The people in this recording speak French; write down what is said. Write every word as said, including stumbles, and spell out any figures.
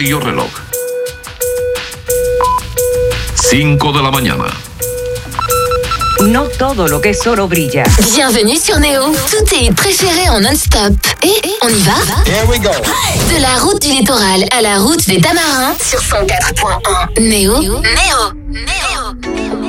Radio Reloj. cinco de la mañana. No todo lo que es oro brilla. Bienvenue sur Néo. Tous tes préférés en non-stop. Et on y va? Here we go. De la route du littoral à la route des Tamarins sur cent quatre point un. Néo. Néo. Néo.